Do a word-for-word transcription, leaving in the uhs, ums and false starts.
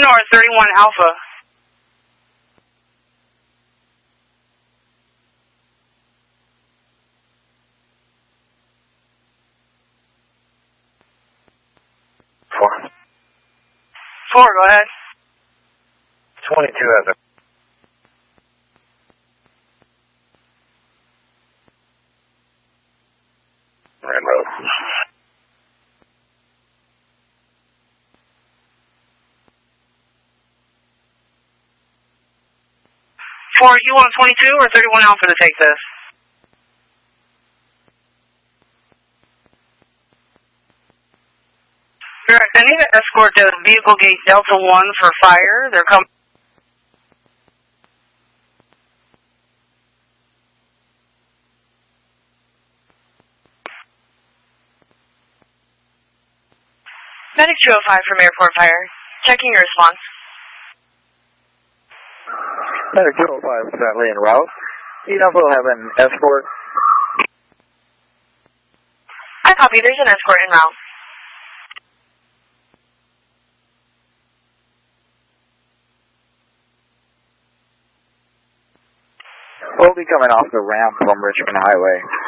North, thirty-one Alpha. Four. Four, go ahead. twenty-two has a Rainbow. Four, you want twenty-two or thirty-one Alpha to take this? Correct. I need to escort the vehicle gate Delta one for fire. They're coming. Medic two oh five from Airport Fire. Checking your response. Medic two oh five is currently en route. You know we'll have an escort. I copy. There's an escort en route. We'll be coming off the ramp from Richmond Highway.